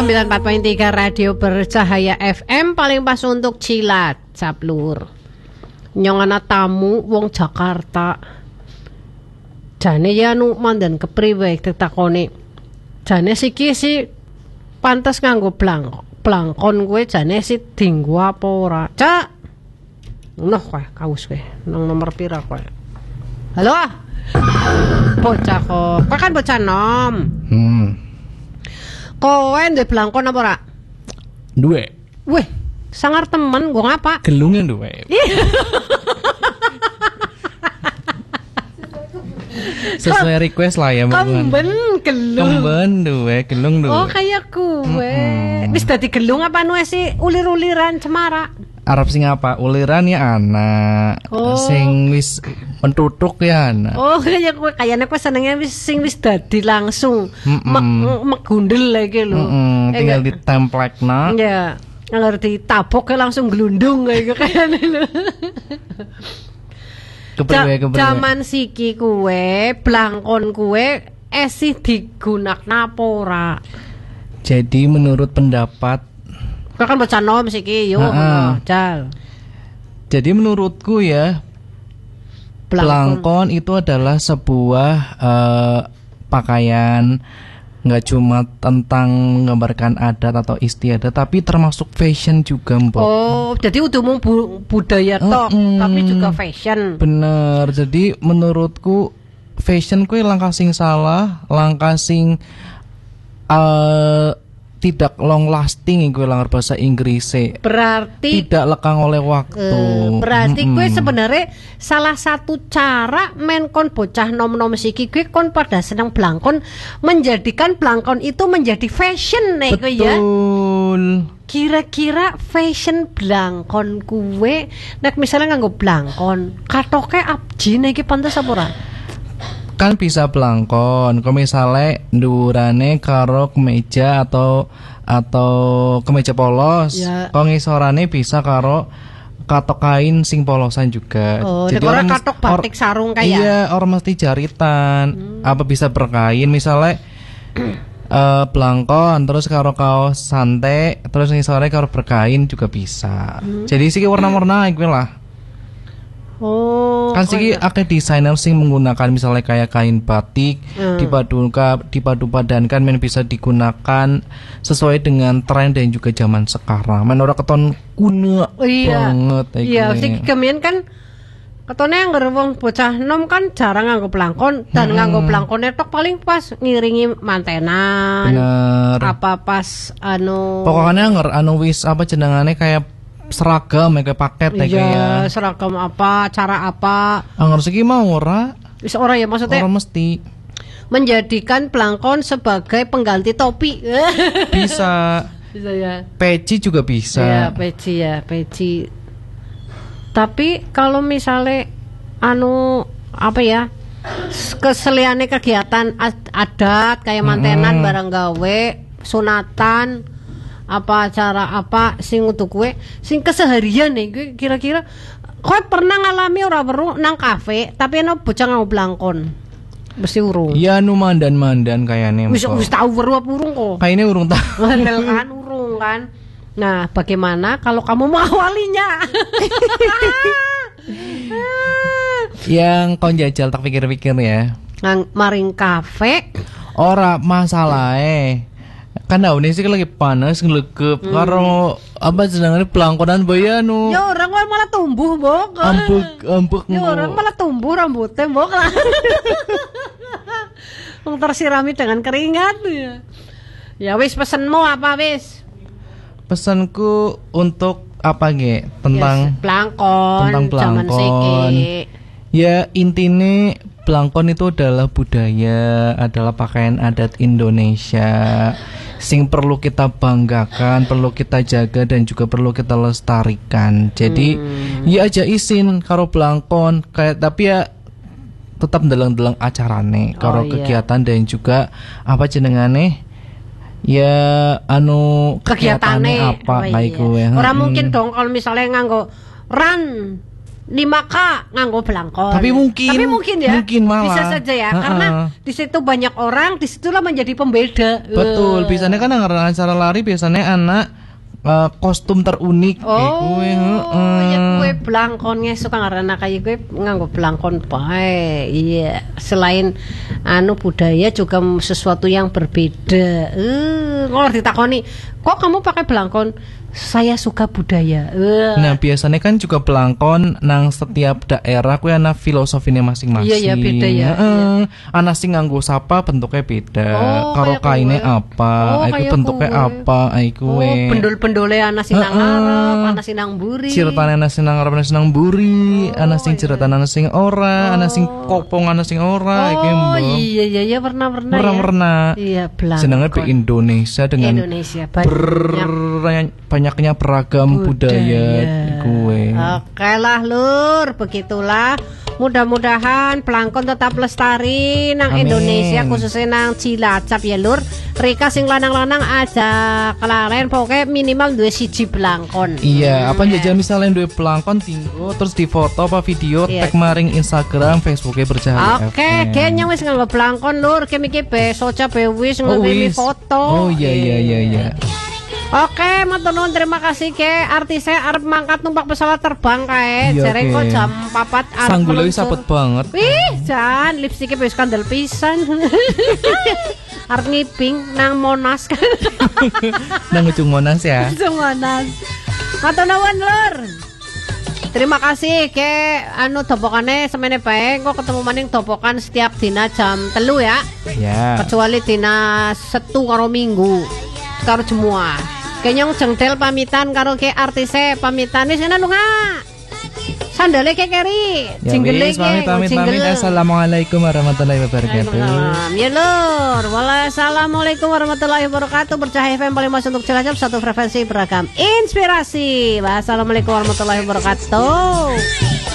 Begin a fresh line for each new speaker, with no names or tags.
94.3 Radio Bercahaya FM paling pas untuk Cilacap Lur. Nyong ana tamu wong Jakarta. Jane ya anu mandan kepriwe ditakoni. Jane siki si pantes nganggo blangkon kowe jane si dinggo apa ora? Cak. Noh kowe kaus kowe nang nomor pira kowe? Halo. Bocah kok. Kowe kan bocah nom. Kowe duwe blangkon apa ora?
Duwe.
Weh, sangar temen gua ngapa?
Gelungnya duwe. Sesuai request lah ya, Mbak.
Kemben gelung.
Kemben duwe, gelung duwe.
Oh, kayak gue. Wis dadi gelung apa nu sih ulir-uliran cemara?
Arab sing apa? Uliran ya anak.
Oh.
Sing wis mentutuk ya anak.
Oh, kayak gue kayaknya gue senengnya wis sing wis dadi langsung megundel lagi lho.
Tinggal ditemplekna.
Ya, ngerti taboknya langsung gelundung kayak kayaknya lho.
Kepriwe.
Zaman siki kue, blangkon kue esih digunakna apa ora?
Jadi menurut pendapat
Kau kan baca nom siki yo Jal.
Jadi menurutku ya blangkon itu adalah sebuah pakaian, nggak cuma tentang menggambarkan adat atau istiadat, tapi termasuk fashion juga, Mbok.
Oh, jadi udah mau budaya tok, tapi juga fashion.
Bener. Jadi menurutku fashion kuwi langkah sing salah, langkah sing tidak long lasting gue langar bahasa Inggris.
Berarti
tidak lekang oleh waktu.
Berarti gue sebenarnya salah satu cara menkon bocah nom-nom siki gue kon pada senang blangkon, menjadikan blangkon itu menjadi fashion nih gue ya.
Betul.
Kira-kira fashion blangkon gue nek misalnya nganggo blangkon katoke abji nek pantes apa ora?
Kan bisa blangkon, kalau misalnya ndurane karo kemeja atau kemeja polos,
ya.
Kalau ngisorane bisa karo katok kain sing polosan juga.
Oh,
jadi
orang katok batik sarung kayak.
Iya, orang mesti jaritan. Apa bisa berkain misalnya blangkon terus karo kaos santai, terus ngisore karo berkain juga bisa. Jadi sih warna-warna iku lah.
Oh,
kan sih akeh desainer sing menggunakan misalnya kayak kain batik dipadu padankan men bisa digunakan sesuai dengan tren dan juga zaman sekarang. Men ora keton kuno banget
iya, sih kemudian kan ketone anggar wong bocah nom kan jarang nganggo blangkon dan nganggo blangkone tok paling pas ngiringi mantenan.
Bener.
Apa pas
pokoknya anggar wis apa jenengane kayak seragam kayak paket
iya,
kayak
seragam apa, cara apa.
Anggar segi mau ora?
Wis ora ya maksudnya.
Ora mesti.
Menjadikan blangkon sebagai pengganti topi.
Bisa.
Bisa ya.
Peci juga bisa.
Ya, peci. Tapi kalau misalnya apa ya? Keseliane kegiatan adat kayak mantenan barang gawe, sunatan, apa acara apa sing untuk kue sing keseharian nih gue kira-kira kowe pernah ngalami ora weruh nang kafe tapi ana bocah nganggo blangkon mesti urung
ya mandan kayaknya
wis tau weruh apa urung kok
kayaknya urung tahu
kan urung kan. Nah bagaimana kalau kamu mengawalinya?
Yang kau jajal tak pikir-pikir ya
nang maring kafe
ora masalah kan daunnya sih lagi panas ngelegep karo apa jenengane pelangkonan bayanu
ya orang kok malah tumbuh mbok
ambek
ya orang malah tumbuh rambutnya mbok wong tersirami dengan keringat ya wis pesenmu apa wis
pesanku untuk apa tentang
blangkon
ya intine blangkon itu adalah budaya, adalah pakaian adat Indonesia sing perlu kita banggakan, perlu kita jaga dan juga perlu kita lestarikan. Jadi ya aja isin karo blangkon kayak tapi ya tetap deleng-deleng acarane karo kegiatan dan juga apa jenengane ya kegiatane apa kayak gue.
Orang mungkin dong kalau misalnya nganggo 5K nganggo belangkon.
Tapi mungkin
ya.
Mungkin malah.
Bisa saja ya. Karena di situ banyak orang, disitulah menjadi pembeda.
Betul. Biasanya kan yang acara lari biasanya anak kostum terunik.
Ya gue belangkonnya suka karena kayak gue nganggo belangkon bae. Iya. Selain budaya juga sesuatu yang berbeda. Kalau ditakoni, kok kamu pakai belangkon? Saya suka budaya.
Nah biasanya kan juga belangkon nang setiap daerah kuwi ana filosofine masing-masing.
Iya beda ya.
Ana sing nganggo sapa bentuknya beda. Karo kaine apa, iku bentuknya apa, iku
bendol-bendole ana sing nang ngarep, ana sing nang mburi.
Ceritane ana sing nang ngarep, ana sing nang mburi, ana sing ceritane ana sing ora, ana sing kopong, ana sing ora, iki mbok.
Iya
Pernah.
Iya, belangkon.
Senengnya di Indonesia dengan banyaknya beragam budaya gue.
Oke lah Lur, begitulah. Mudah-mudahan pelangkon tetap lestari nang Indonesia, khususnya nang Cilacap ya Lur. Rika sing lanang-lanang aja kelaren pokoknya minimal 2 siji pelangkon.
Iya, apa aja misalnya 2 pelangkon tinggo terus di foto apa video tag maring Instagram, Facebooknya Bercahaya.
Oke, kayaknya wis nganggo pelangkon Lur, iki besok cabe wis ngirim foto.
Oh iya.
Oke, matur nuwun, terima kasih ke artisnya arep mangkat numpak pesawat terbang kae. Jare kok jam 4 arep.
Sanggule wis sapet banget.
Wih, jan lipstiknya wis kandel pisan. Arep ngiping nang Monas kan.
Nang ujung Monas ya.
Ujung Monas. Matur nuwun, Lur. Terima kasih ke topokane semene bae. Kok ketemu maning topokan setiap dina jam 3 ya.
Ya.
Kecuali dina Setu karo Minggu. Karo semua. Kenyong jengdel pamitan karo ke artise pamitan wis ngene lunga. Sandale ke keri.
Jingle pamit. Assalamualaikum warahmatullahi wabarakatuh.
Ya Lur. Wassalamualaikum warahmatullahi wabarakatuh. Bercahaya FM paling mas untuk Cilacap, satu frekuensi beragam inspirasi. Wassalamualaikum warahmatullahi wabarakatuh.